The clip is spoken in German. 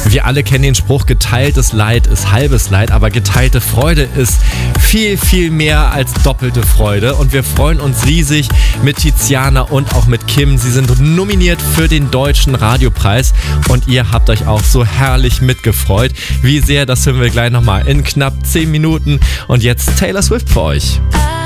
Wir alle kennen den Spruch, geteiltes Leid ist halbes Leid, aber geteilte Freude ist viel, viel mehr als doppelte Freude. Und wir freuen uns riesig mit Tiziana und auch mit Kim. Sie sind nominiert für den Deutschen Radiopreis und ihr habt euch auch so herrlich mitgefreut. Wie sehr, das hören wir gleich nochmal in knapp 10 Minuten. Und jetzt Taylor Swift für euch.